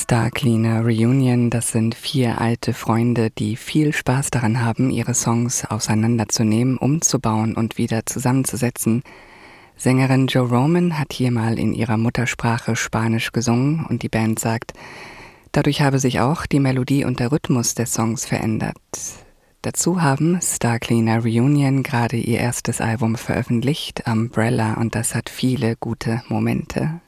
Star Cleaner Reunion, das sind 4 alte Freunde, die viel Spaß daran haben, ihre Songs auseinanderzunehmen, umzubauen und wieder zusammenzusetzen. Sängerin Jo Roman hat hier mal in ihrer Muttersprache Spanisch gesungen und die Band sagt, dadurch habe sich auch die Melodie und der Rhythmus der Songs verändert. Dazu haben Star Cleaner Reunion gerade ihr erstes Album veröffentlicht, Umbrella, und das hat viele gute Momente.